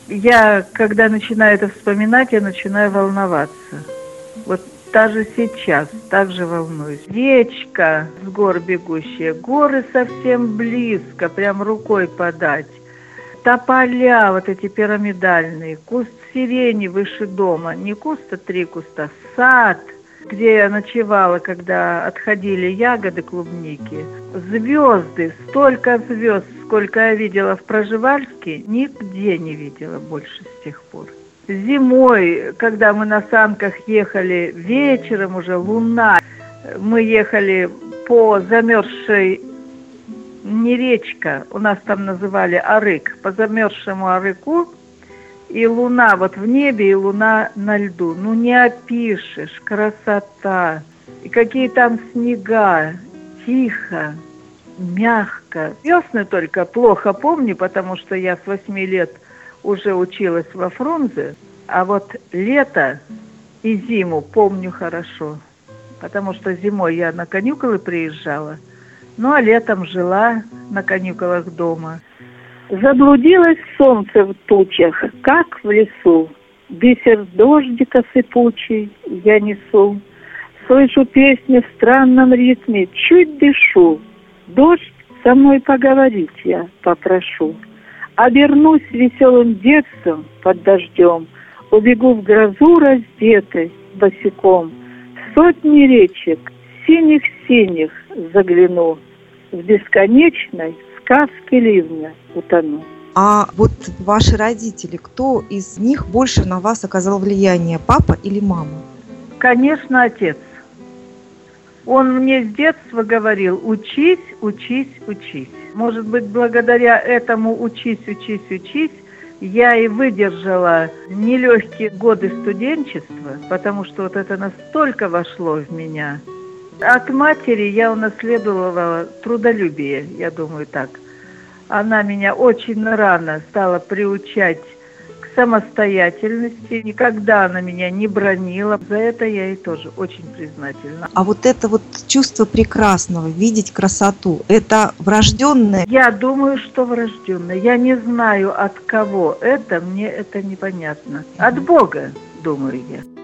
Я, когда начинаю это вспоминать, я начинаю волноваться. Вот даже сейчас так же волнуюсь. Речка с гор бегущая, горы совсем близко, прям рукой подать. Тополя вот эти пирамидальные, куст сирени выше дома, не куст, а 3 куста, сад, где я ночевала, когда отходили ягоды клубники. Звезды, столько звезд, сколько я видела в Проживальске, нигде не видела больше с тех пор. Зимой, когда мы на санках ехали, вечером уже луна, мы ехали по замерзшей, не речка, у нас там называли Арык, по замерзшему Арыку, и луна вот в небе, и луна на льду. Ну не опишешь, красота. И какие там снега, тихо, мягко. Весны только плохо помню, потому что я с 8 лет уже училась во Фрунзе, а вот лето и зиму помню хорошо, потому что зимой я на каникулы приезжала, ну а летом жила на каникулах дома. Заблудилось солнце в тучах, как в лесу. Бисер дождика сыпучий я несу. Слышу песню в странном ритме, чуть дышу. Дождь, со мной поговорить я попрошу. Обернусь веселым детством под дождем, убегу в грозу раздетой босиком. В сотни речек, синих-синих загляну, в бесконечной сказке ливня утону. А вот ваши родители, кто из них больше на вас оказал влияние, папа или мама? Конечно, отец. Он мне с детства говорил: учись, учись, учись. Может быть, благодаря этому учись, учись, учись, я и выдержала нелегкие годы студенчества, потому что вот это настолько вошло в меня. От матери я унаследовала трудолюбие, я думаю так. Она меня очень рано стала приучать к самостоятельности. Никогда она меня не бранила. За это я ей тоже очень признательна. А вот это вот чувство прекрасного, видеть красоту, это врожденное? Я думаю, что врожденное. Я не знаю, от кого это, мне это непонятно. От Бога, думаю я.